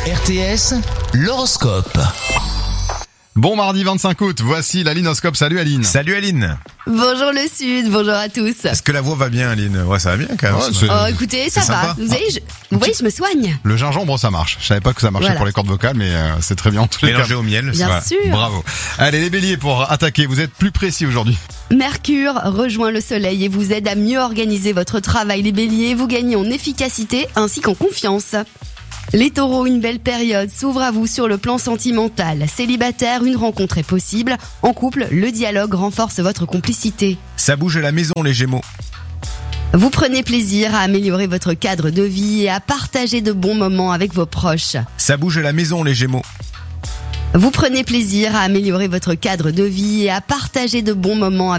RTS, l'horoscope. Bon mardi 25 août, voici la Linoscope. Salut Aline. Salut Aline. Bonjour le Sud, bonjour à tous. Est-ce que la voix va bien Aline? Ouais, ça va bien quand même. Ouais, c'est- Oh, écoutez, ça c'est va. sympa. Vous voyez, je me soigne. Le gingembre, ça marche. Je savais pas que ça marchait Voilà. pour les cordes vocales, mais c'est très bien en tous les cas. Mélangé au miel. Bien ça va. sûr. Bravo. Allez les béliers, pour attaquer, vous êtes plus précis aujourd'hui. Mercure rejoint le soleil et vous aide à mieux organiser votre travail. Les béliers, vous gagnez en efficacité ainsi qu'en confiance. Les taureaux, une belle période s'ouvre à vous sur le plan sentimental. Célibataire, une rencontre est possible. En couple, le dialogue renforce votre complicité. Ça bouge à la maison les Gémeaux. Vous prenez plaisir à améliorer votre cadre de vie et à partager de bons moments avec vos proches. Ça bouge à la maison les Gémeaux. Vous prenez plaisir à améliorer votre cadre de vie et à partager de bons moments